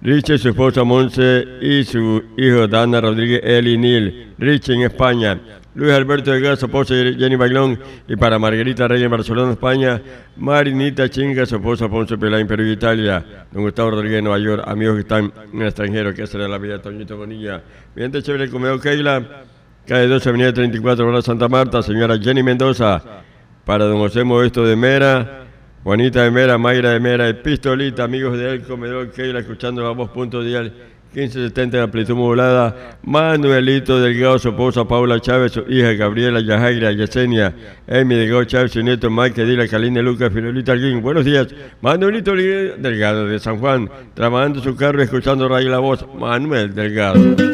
Richie, su esposa Monse y su hijo Dana Rodríguez, Eli Nil. Richie en España. Luis Alberto Delgado, su esposa Jenny Bailón. Y para Margarita Reyes en Barcelona, España. Marinita Chinga, su esposa Ponce Pelá en Perú, Italia. Don Gustavo Rodríguez en Nueva York. Amigos que están en el extranjero, que será la vida de Toñito Bonilla. Bien, chévere el comedor Keila. Calle 12, Avenida 34, Hora Santa Marta. Señora Jenny Mendoza. Para don José Modesto de Mera. Juanita de Mera, Mayra de Mera, el Pistolita, amigos del comedor Keila, escuchando la voz punto dial 1570 de amplitud modulada. Manuelito Delgado, su esposa Paula Chávez, su hija Gabriela Yajaira, Yesenia, Amy Delgado Chávez, su nieto Mike Dila, Caline Lucas, Filolita Alguín. Buenos días, Manuelito Delgado de San Juan, trabajando su carro y escuchando Radio La Voz. Manuel Delgado.